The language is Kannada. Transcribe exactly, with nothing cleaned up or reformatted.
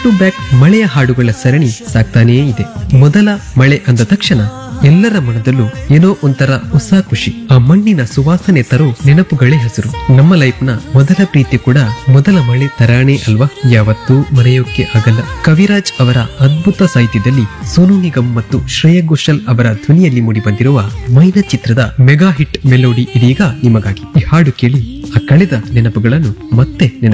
ಟು ಬ್ಯಾಕ್ ಮಳೆಯ ಹಾಡುಗಳ ಸರಣಿ ಸಾಕ್ತಾನೇ ಇದೆ. ಮೊದಲ ಮಳೆ ಅಂದ ತಕ್ಷಣ ಎಲ್ಲರ ಮನದಲ್ಲೂ ಏನೋ ಒಂಥರ ಹೊಸ ಖುಷಿ. ಆ ಮಣ್ಣಿನ ಸುವಾಸನೆ ತರೋ ನೆನಪುಗಳೇ ಹೆಸರು. ನಮ್ಮ ಲೈಫ್ ನ ಮೊದಲ ಪ್ರೀತಿ ಕೂಡ ಮೊದಲ ಮಳೆ ತರಾಣೆ ಅಲ್ವಾ? ಯಾವತ್ತೂ ಮರೆಯೋಕೆ ಆಗಲ್ಲ. ಕವಿರಾಜ್ ಅವರ ಅದ್ಭುತ ಸಾಹಿತ್ಯದಲ್ಲಿ ಸೋನು ನಿಗಮ್ ಮತ್ತು ಶ್ರೇಯಾ ಘೋಷಾಲ್ ಅವರ ಧ್ವನಿಯಲ್ಲಿ ಮೂಡಿ ಬಂದಿರುವ ಮೈನಾ ಚಿತ್ರದ ಮೆಗಾ ಹಿಟ್ ಮೆಲೋಡಿ ಇದೀಗ ನಿಮಗಾಗಿ. ಈ ಹಾಡು ಕೇಳಿ ಆ ಕಳೆದ ನೆನಪುಗಳನ್ನು ಮತ್ತೆ ನೆನಪು